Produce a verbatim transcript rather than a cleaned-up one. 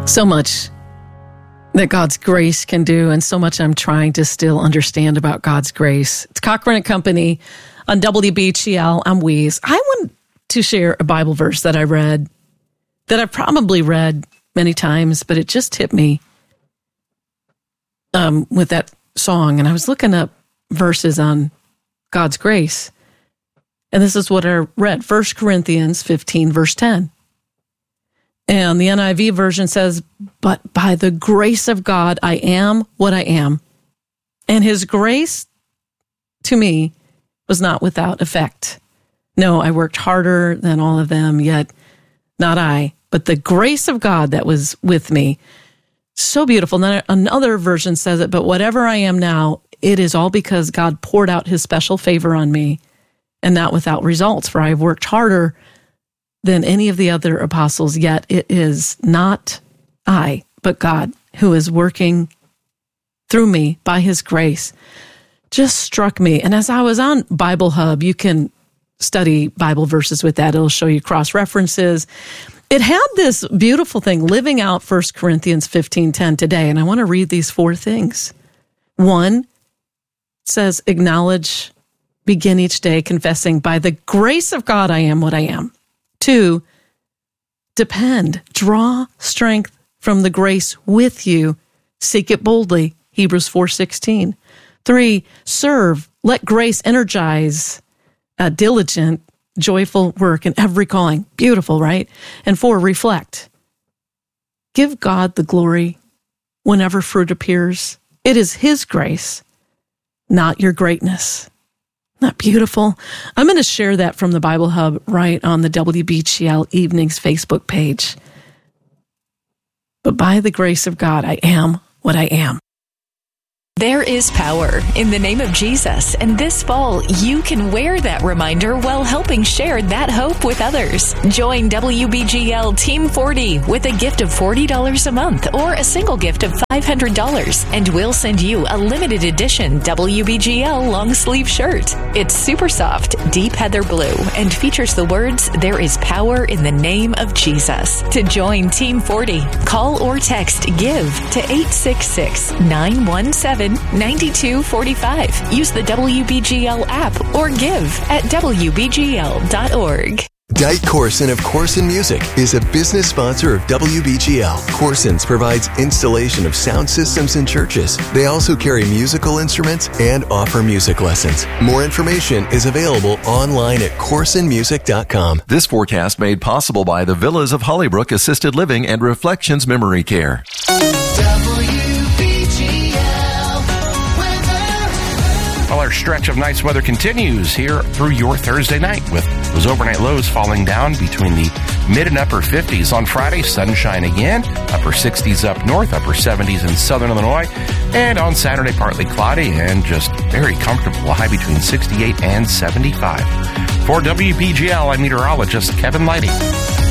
So much that God's grace can do, and so much I'm trying to still understand about God's grace. It's Cochran and Company on W B G L. I'm Weeze. I want to share a Bible verse that I read, that I've probably read many times, but it just hit me um, with that song. And I was looking up verses on God's grace, and this is what I read, First Corinthians fifteen, verse ten. And the N I V version says, "But by the grace of God, I am what I am. And his grace to me was not without effect. No, I worked harder than all of them, yet not I, but the grace of God that was with me." So beautiful. Then another version says it, "But whatever I am now, it is all because God poured out his special favor on me, and not without results, for I have worked harder than any of the other apostles, yet it is not I, but God, who is working through me by his grace." Just struck me. And as I was on Bible Hub, you can study Bible verses with that. It'll show you cross-references. It had this beautiful thing, living out First Corinthians fifteen ten today. And I want to read these four things. One, it says, acknowledge, begin each day confessing, by the grace of God, I am what I am. Two, depend, draw strength from the grace with you, seek it boldly, Hebrews four sixteen. Three, serve, let grace energize, uh, diligent, joyful work in every calling. Beautiful, right? And four, reflect. Give God the glory whenever fruit appears. It is his grace, not your greatness. Not beautiful? I'm going to share that from the Bible Hub right on the W B G L Evenings Facebook page. But by the grace of God, I am what I am. There is power in the name of Jesus, and this fall, you can wear that reminder while helping share that hope with others. Join W B G L Team forty with a gift of forty dollars a month or a single gift of five hundred dollars, and we'll send you a limited edition W B G L long sleeve shirt. It's super soft, deep heather blue, and features the words, "There is power in the name of Jesus." To join Team forty, call or text GIVE to eight six six, nine one seven, nine two four five. Use the W B G L app or give at W B G L dot org. Dyke Corson of Corson Music is a business sponsor of W B G L. Corson's provides installation of sound systems in churches. They also carry musical instruments and offer music lessons. More information is available online at corson music dot com. This forecast made possible by the Villas of Hollybrook Assisted Living and Reflections Memory Care. Well, our stretch of nice weather continues here through your Thursday night with those overnight lows falling down between the mid and upper fifties. On Friday, sunshine again, upper sixties up north, upper seventies in southern Illinois. And on Saturday, partly cloudy and just very comfortable, a high between sixty-eight and seventy-five. For W B G L, I'm meteorologist Kevin Lighty.